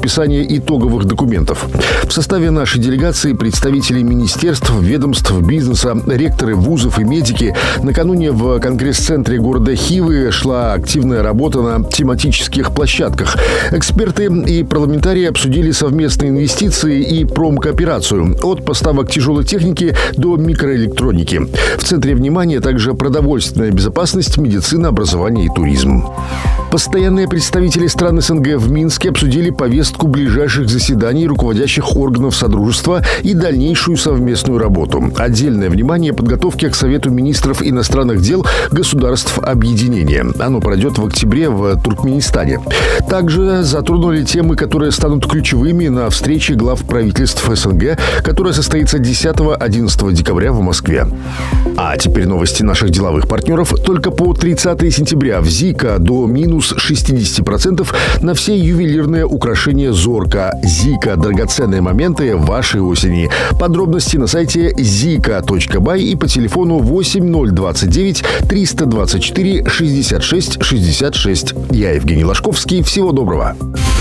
подписания итоговых документов. В составе нашей делегации представители министерств, ведомств, бизнеса, ректоры вузов и медики. Накануне в Конгресс-центре города Хивы шла активная работа на тематических площадках. Эксперты и парламентарии обсудили совместные инвестиции и промкооперацию от поставок тяжелой техники до микроэлектроники. В центре внимания также продовольственная безопасность, медицина, образование и туризм. Постоянные представители стран СНГ в Минске обсудили повестку ближайших заседаний руководящих органов Содружества и дальнейшую совместную работу. Отдельное внимание подготовке к Совету министров иностранных дел государств объединения. Оно пройдет в октябре в Туркменистане. Также затронули темы, которые станут ключевыми на встрече глав правительств СНГ, которая состоится 10-11 декабря в Москве. А теперь новости наших деловых партнеров. Только по 30 сентября в ЗИКа до минус 60% на все ювелирные украшения «Зорка». ЗИКа – драгоценные моменты вашей осени. Подробности на сайте zika.by и по телефону 8029 324 66 66. Я Евгений Ложковский. Всего доброго.